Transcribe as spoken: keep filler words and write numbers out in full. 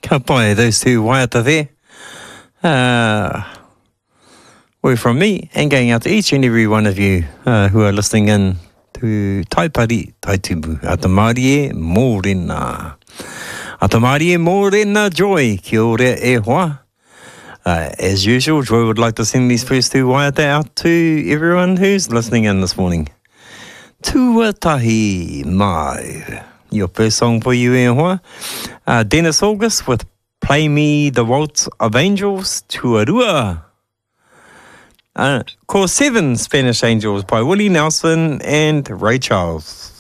Ka pai, those two waiata there. Uh, word from me and going out to each and every one of you uh, who are listening in to Taipari Taitubu. Ata Mārie Mōrena. Ata Mārie Mōrena Joy. Kia ora e hoa. Uh, as usual, Joy would like to send these first two waiata out to everyone who's listening in this morning. Tuatahi Mai. Your first song for you e hoa. Uh, Dennis August with Play Me the Waltz of Angels, Tuarua. Uh, Core seven Spanish Angels by Willie Nelson and Ray Charles.